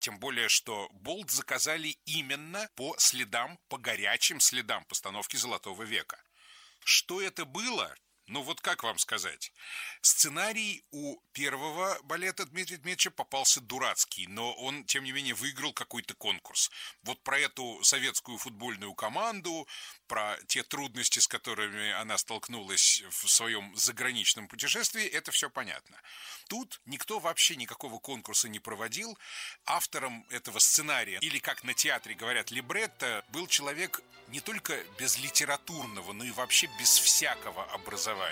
Тем более, что Болт заказали именно по горячим следам постановки «Золотого века». Что это было? Ну вот как вам сказать? Сценарий у первого балета Дмитрия Дмитриевича попался дурацкий, но он, тем не менее, выиграл какой-то конкурс. Вот про эту советскую футбольную команду, про те трудности, с которыми она столкнулась в своем заграничном путешествии, это все понятно. Тут никто вообще никакого конкурса не проводил. Автором этого сценария, или, как на театре говорят, либретто, был человек не только без литературного, но и вообще без всякого образования.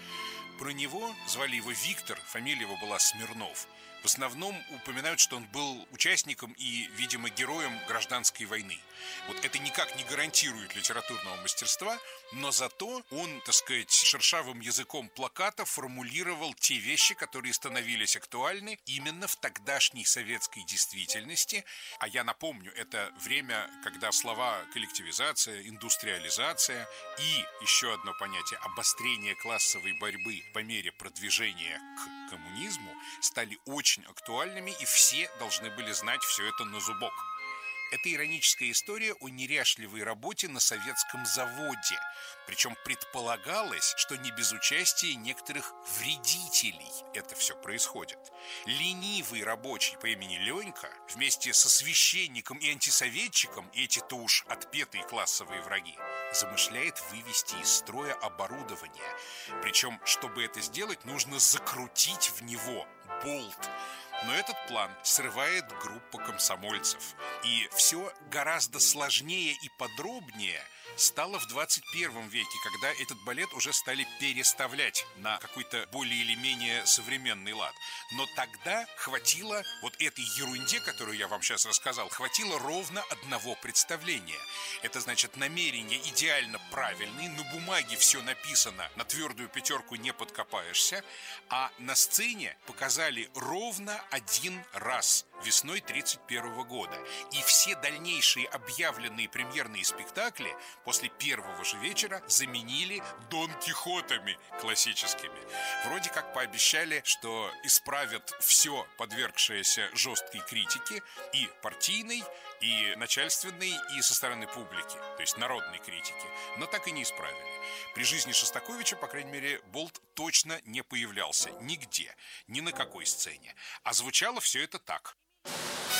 Про него звали его Виктор, фамилия его была Смирнов. В основном упоминают, что он был участником и, видимо, героем гражданской войны. Вот это никак не гарантирует литературного мастерства, но зато он, так сказать, шершавым языком плаката формулировал те вещи, которые становились актуальны именно в тогдашней советской действительности. А я напомню, это время, когда слова коллективизация, индустриализация и еще одно понятие обострение классовой борьбы по мере продвижения к коммунизму стали очень актуальными, и все должны были знать все это на зубок. Это ироническая история о неряшливой работе на советском заводе. Причем предполагалось, что не без участия некоторых вредителей это все происходит. Ленивый рабочий по имени Ленька вместе со священником и антисоветчиком, эти-то уж отпетые классовые враги, замышляет вывести из строя оборудование. Причем, чтобы это сделать, нужно закрутить в него болт. Но этот план срывает группа комсомольцев. И все гораздо сложнее и подробнее стало в 21 веке, когда этот балет уже стали переставлять на какой-то более или менее современный лад. Но тогда хватило вот этой ерунде, которую я вам сейчас рассказал, хватило ровно одного представления. Это значит, намерение идеально правильное, на бумаге все написано, на твердую пятерку не подкопаешься, а на сцене показали ровно один раз весной 1931 года. И все дальнейшие объявленные премьерные спектакли после первого же вечера заменили Дон Кихотами классическими. Вроде как пообещали, что исправят все подвергшееся жесткой критике, и партийной, и начальственной, и со стороны публики, то есть народной критики, но так и не исправили. При жизни Шостаковича, по крайней мере, Болт точно не появлялся нигде, ни на какой сцене. А звучало все это так.